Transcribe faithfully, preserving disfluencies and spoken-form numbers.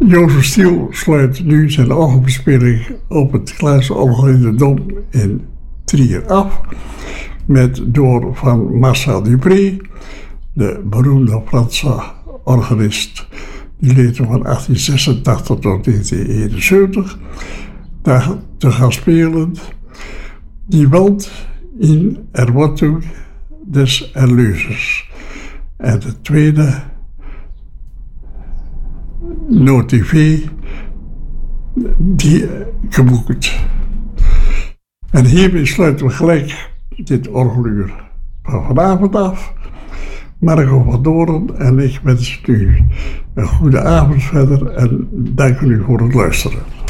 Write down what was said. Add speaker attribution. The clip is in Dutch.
Speaker 1: Jozef Stiel sluit nu zijn orgelbespeling op het glazen orgel in de Dom in Trier af, met door van Marcel Dupré, de beroemde Franse organist, die leefde van achttien zesentachtig tot negentien eenenzeventig, daar te gaan spelen, die wand in Erwartung des Erlösers. En de tweede, Notivé, die geboekt. En hiermee sluiten we gelijk dit orgeluur van vanavond af. Marco van Doorn en ik wens u een goede avond verder en dank u voor het luisteren.